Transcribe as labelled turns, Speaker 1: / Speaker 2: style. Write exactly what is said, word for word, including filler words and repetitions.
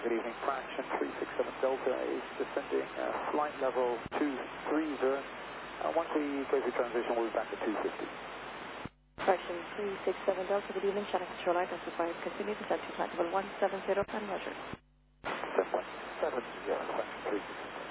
Speaker 1: good evening. Fraction three six seven Delta is descending uh, flight level two three zero. Uh, once we go through transition, we'll be back at two fifty.
Speaker 2: Fraction three six seven Delta, good evening. Channel Control Light, Delta five, continue descent to flight level one seven zero and measure.
Speaker 1: seven one seven zero, fraction three six seven.